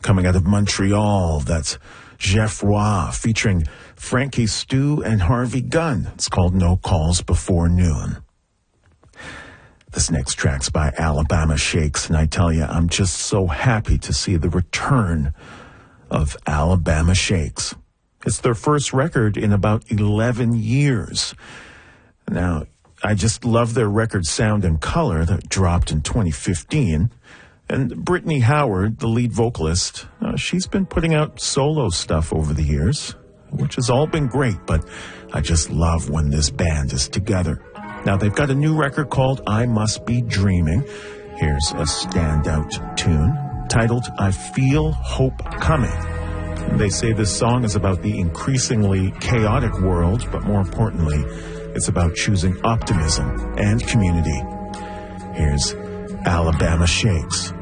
coming out of Montreal. That's Jeff Roy featuring Frankie Stu and Harvey Gunn. It's called No Calls Before Noon. This next track's by Alabama Shakes, and I tell you, I'm just so happy to see the return of Alabama Shakes. It's their first record in about 11 years. Now, I just love their record Sound and Color that dropped in 2015. And Brittany Howard, the lead vocalist, she's been putting out solo stuff over the years, which has all been great, but I just love when this band is together. Now, they've got a new record called I Must Be Dreaming. Here's a standout tune titled I Feel Hope Coming. And they say this song is about the increasingly chaotic world, but more importantly, it's about choosing optimism and community. Here's Alabama Shakes.